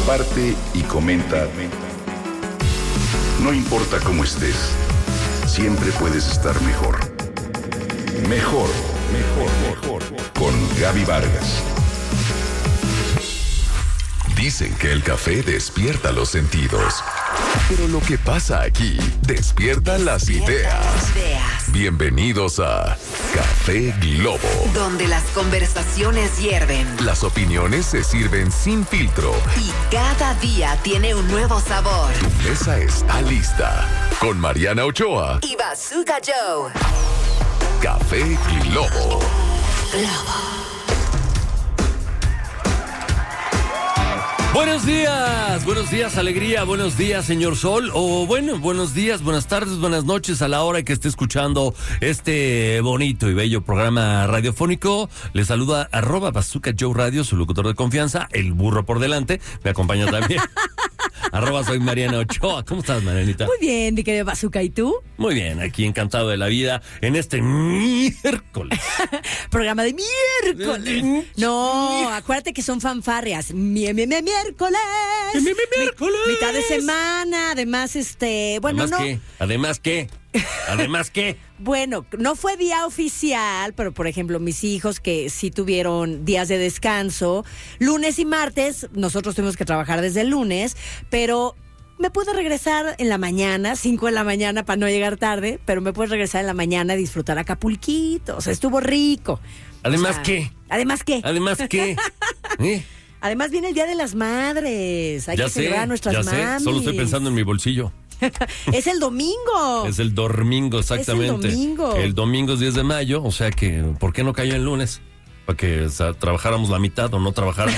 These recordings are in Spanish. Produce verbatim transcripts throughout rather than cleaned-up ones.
comparte y comenta. No importa cómo estés, siempre puedes estar mejor. Mejor, mejor, mejor. Con Gaby Vargas. Dicen que el café despierta los sentidos. Pero lo que pasa aquí despierta las ideas. Bienvenidos a Café Globo, donde las conversaciones hierven, las opiniones se sirven sin filtro y cada día tiene un nuevo sabor. Tu mesa está lista con Mariana Ochoa y Bazooka Joe. Café Globo. Globo. Buenos días, buenos días, alegría, buenos días, señor Sol, o bueno, buenos días, buenas tardes, buenas noches a la hora que esté escuchando este bonito y bello programa radiofónico. Le saluda arroba Bazooka Joe Radio, su locutor de confianza, el burro por delante, me acompaña también. Arroba soy Mariana Ochoa. ¿Cómo estás, Marianita? Muy bien, mi querido Bazooka, ¿y tú? Muy bien, aquí encantado de la vida en este miércoles. Programa de miércoles. No, acuérdate que son fanfarrias. Mi, mi, mi, miércoles. Mi, mi, mi, miércoles. Mi, mitad de semana, además, este, bueno, ¿Además no. qué? ¿Además qué? ¿Además qué? Bueno, no fue día oficial, pero por ejemplo, mis hijos que sí tuvieron días de descanso, lunes y martes, nosotros tuvimos que trabajar desde el lunes, pero me pude regresar en la mañana, cinco de la mañana para no llegar tarde, pero me pude regresar en la mañana a disfrutar Acapulquito, o sea, estuvo rico. ¿Además o sea, qué? ¿Además qué? ¿Además qué? ¿Eh? Además viene el Día de las Madres, hay ya que sé, celebrar a nuestras ya mamis. sé, solo estoy pensando en mi bolsillo. Es el domingo. Es el domingo, exactamente. Es el domingo. El domingo es diez de mayo, o sea que, ¿por qué no cayó el lunes? Para que o sea, trabajáramos la mitad o no trabajáramos.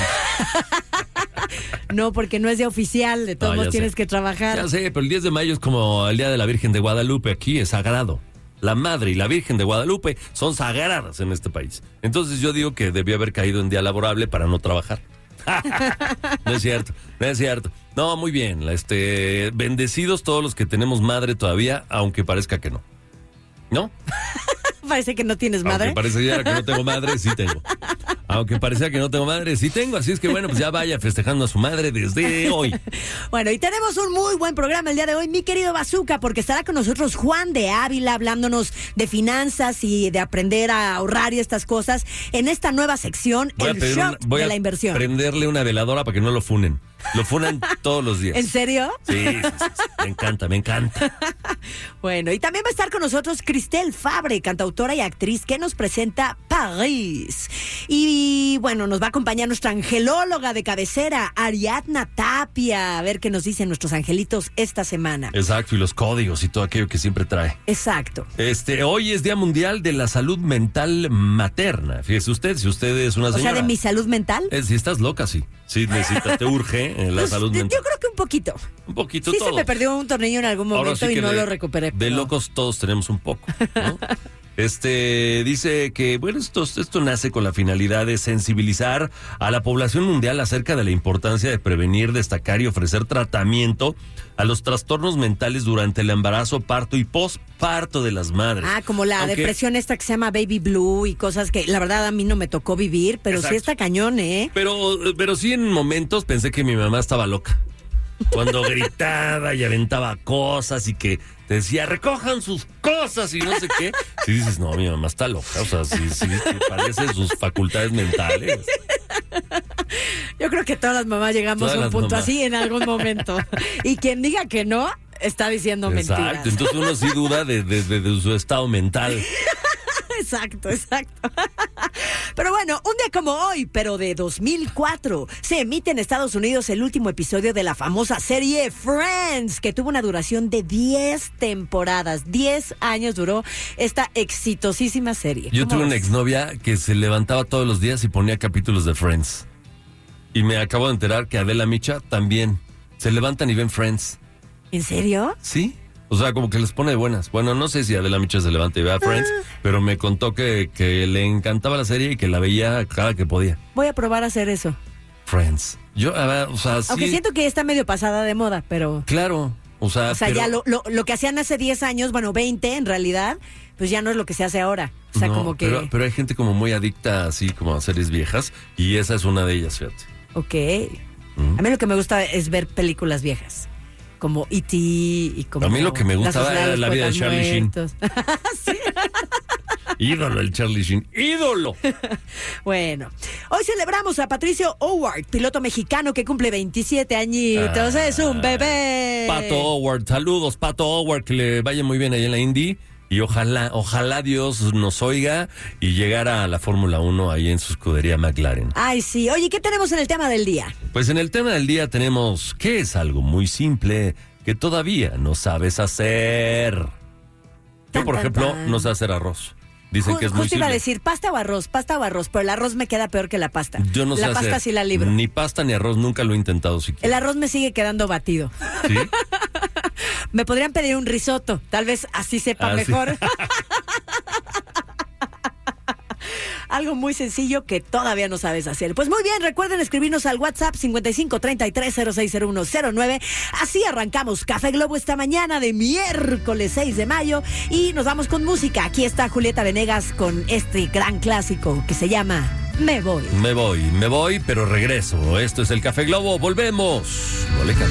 No, porque no es día oficial, de todos Ah, modos ya tienes sé. que trabajar. Ya sé, pero el diez de mayo es como el Día de la Virgen de Guadalupe, aquí es sagrado. La Madre y la Virgen de Guadalupe son sagradas en este país. Entonces yo digo que debió haber caído en día laborable para no trabajar. No es cierto, no es cierto. No, muy bien, este, bendecidos todos los que tenemos madre todavía, aunque parezca que no. ¿No? Parece que no tienes madre. Aunque pareciera que no tengo madre, sí tengo. Aunque parecía que no tengo madre, sí tengo. Así es que bueno, pues ya vaya festejando a su madre desde hoy. Bueno, y tenemos un muy buen programa el día de hoy, mi querido Bazooka, porque estará con nosotros Juan de Ávila hablándonos de finanzas y de aprender a ahorrar y estas cosas en esta nueva sección, Voy a el pedir shock una- voy de a la inversión. prenderle una veladora para que no lo funen. Lo funan todos los días. ¿En serio? Sí, sí, sí, sí. Me encanta, me encanta. Bueno, y también va a estar con nosotros Cristel Fabre, cantautora y actriz, que nos presenta París. Y bueno, nos va a acompañar nuestra angelóloga de cabecera, Ariadna Tapia, a ver qué nos dicen nuestros angelitos esta semana. Exacto, y los códigos y todo aquello que siempre trae. Exacto. Este, hoy es Día Mundial de la Salud Mental Materna. Fíjese usted, si usted es una O señora. sea, de mi salud mental. Eh, si estás loca, sí. Sí, necesita, te urge eh, la Pues, salud yo mental. creo que un poquito. Un poquito Sí todo. se me perdió un tornillo en algún Ahora momento sí y que no de- lo recuperé. De pero- locos todos tenemos un poco, ¿no? Este dice que, bueno, esto, esto nace con la finalidad de sensibilizar a la población mundial acerca de la importancia de prevenir, destacar y ofrecer tratamiento a los trastornos mentales durante el embarazo, parto y posparto de las madres. Ah, como la Aunque- depresión esta que se llama baby blue y cosas que la verdad a mí no me tocó vivir, pero Exacto. sí está cañón, ¿eh? Pero, pero sí en momentos pensé que mi mamá estaba loca. Cuando gritaba y aventaba cosas y que te decía, recojan sus cosas y no sé qué. Si dices, no, mi mamá está loca. O sea, sí, sí, sí parece sus facultades mentales. Yo creo que todas las mamás llegamos Todas a un las punto mamás. así en algún momento. Y quien diga que no, está diciendo Exacto. mentiras. Entonces uno sí duda de, de, de, de su estado mental. Exacto, exacto. Pero bueno, un día como hoy, pero de dos mil cuatro, se emite en Estados Unidos el último episodio de la famosa serie Friends, que tuvo una duración de diez temporadas. diez años duró esta exitosísima serie. Yo ¿Cómo tuve una ves? exnovia que se levantaba todos los días y ponía capítulos de Friends. Y me acabo de enterar que Adela Micha también. Se levantan y ven Friends. ¿En serio? ¿Sí? O sea, como que les pone de buenas. Bueno, no sé si Adela Micha se levanta y ve a Friends, pero me contó que, que le encantaba la serie y que la veía cada que podía. Voy a probar a hacer eso. Friends. Yo, a ver, o sea, sí. Aunque siento que está medio pasada de moda, pero... Claro. O sea, O sea, pero- ya lo, lo, lo que hacían hace diez años, bueno, veinte en realidad, pues ya no es lo que se hace ahora. O sea, no, como que... Pero, pero hay gente como muy adicta así como a series viejas y esa es una de ellas, fíjate. Ok. A mí lo que me gusta es ver películas viejas. Como E T y como... A mí lo que me gustaba era la vida de Charlie Sheen. Sí. Ídolo el Charlie Sheen, ídolo. Bueno, hoy celebramos a Patricio Howard, piloto mexicano que cumple veintisiete añitos. Ah, es un bebé. Pato Howard, saludos, Pato Howard, que le vaya muy bien ahí en la Indy. Y ojalá, ojalá Dios nos oiga y llegara a la Fórmula uno ahí en su escudería McLaren. Ay, sí. Oye, ¿qué tenemos en el tema del día? Pues en el tema del día tenemos que es algo muy simple que todavía no sabes hacer. Yo, por ejemplo, no sé hacer arroz. Dicen que es muy Justo iba a simple. decir pasta o arroz, pasta o arroz, pero el arroz me queda peor que la pasta. Yo no sé La hacer pasta sí la libro. ni pasta ni arroz, nunca lo he intentado siquiera. El arroz me sigue quedando batido. ¿Sí? Me podrían pedir un risotto, tal vez así sepa Ah, mejor. sí. Algo muy sencillo que todavía no sabes hacer. Pues muy bien, recuerden escribirnos al WhatsApp cincuenta y cinco treinta y tres cero seis cero uno cero nueve. Así arrancamos Café Globo esta mañana de miércoles seis de mayo y nos vamos con música. Aquí está Julieta Venegas con este gran clásico que se llama Me Voy. Me voy, me voy, pero regreso. Esto es el Café Globo, volvemos. No le cambies.